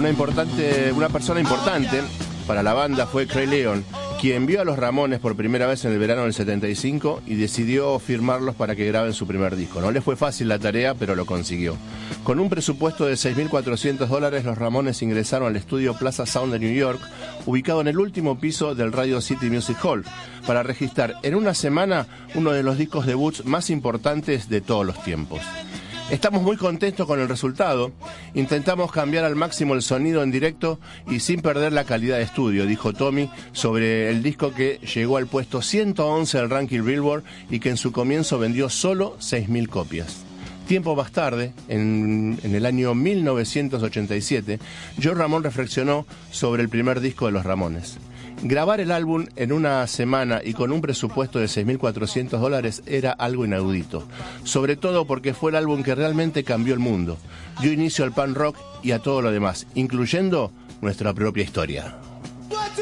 Una persona importante para la banda fue Craig Leon, quien vio a los Ramones por primera vez en el verano del 75 y decidió firmarlos para que graben su primer disco. No les fue fácil la tarea, pero lo consiguió. Con un presupuesto de $6.400, los Ramones ingresaron al estudio Plaza Sound de New York, ubicado en el último piso del Radio City Music Hall, para registrar en una semana uno de los discos debuts más importantes de todos los tiempos. Estamos muy contentos con el resultado. Intentamos cambiar al máximo el sonido en directo y sin perder la calidad de estudio, dijo Tommy sobre el disco que llegó al puesto 111 del ranking Billboard y que en su comienzo vendió solo 6.000 copias. Tiempo más tarde, en el año 1987, Joe Ramón reflexionó sobre el primer disco de los Ramones. Grabar el álbum en una semana y con un presupuesto de $6.400 era algo inaudito, sobre todo porque fue el álbum que realmente cambió el mundo, dio inicio al punk rock y a todo lo demás, incluyendo nuestra propia historia.